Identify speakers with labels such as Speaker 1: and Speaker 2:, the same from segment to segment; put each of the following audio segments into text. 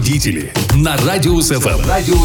Speaker 1: Пробудители на Радиус ФМ.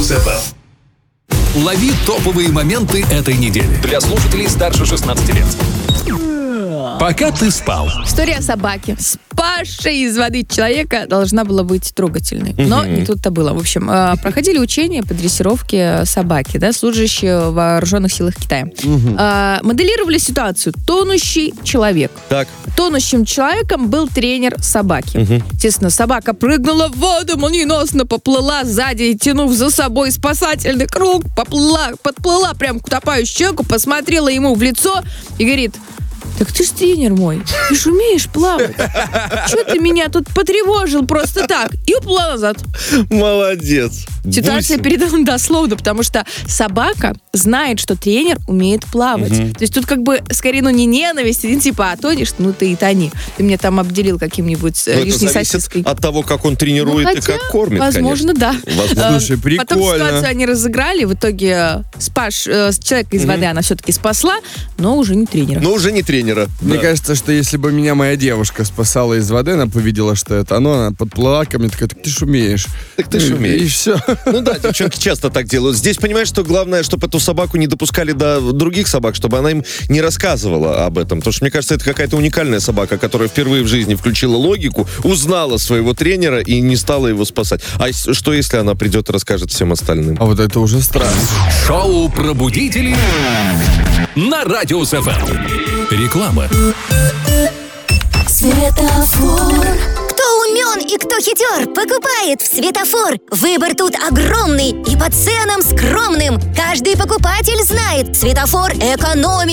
Speaker 1: Лови топовые моменты этой недели. Для слушателей старше 16 лет. Пока ты спал.
Speaker 2: История о собаке, спасшей из воды человека, должна была быть трогательной. Но не тут-то было. В общем, проходили учения по дрессировке собаки, да, служащие в вооруженных силах Китая. Моделировали ситуацию. Тонущий человек.
Speaker 3: Так.
Speaker 2: Тонущим человеком был тренер собаки. Естественно, собака прыгнула в воду, молниеносно поплыла сзади, тянув за собой спасательный круг, подплыла прям к утопающему человеку, посмотрела ему в лицо и говорит: так ты ж тренер мой, ты ж умеешь плавать. Чё ты меня тут потревожил просто так? И уплыла назад.
Speaker 3: Молодец.
Speaker 2: Ситуация передана дословно, потому что собака знает, что тренер умеет плавать. То есть тут как бы скорее, не ненависть, типа, а тонешь, ты и тони. Ты меня там обделил каким-нибудь лишней сосиской.
Speaker 3: От того, как он тренирует и как кормит,
Speaker 2: возможно,
Speaker 3: конечно.
Speaker 2: Да.
Speaker 4: Слушай, прикольно.
Speaker 2: Потом ситуацию они разыграли, в итоге человека из воды она все-таки спасла, но уже не тренера.
Speaker 3: Но уже не тренера.
Speaker 4: Мне кажется, что если бы меня моя девушка спасала из воды, она увидела, что это она подплыла ко мне, такая: так ты ж умеешь.
Speaker 3: Так ты ж умеешь.
Speaker 4: И все.
Speaker 3: Ну да, девчонки часто так делают. Здесь, понимаешь, что главное, чтобы эту собаку не допускали до других собак, чтобы она им не рассказывала об этом. Потому что, мне кажется, это какая-то уникальная собака, которая впервые в жизни включила логику, узнала своего тренера и не стала его спасать. А что, если она придет и расскажет всем остальным?
Speaker 4: А вот это уже странно.
Speaker 1: Шоу «Пробудители» на Радиус ФМ. Реклама.
Speaker 5: Светофор. Кто умен и кто хитер, покупает в Светофор. Выбор тут огромный и по ценам скромным. Каждый покупатель знает: Светофор экономит.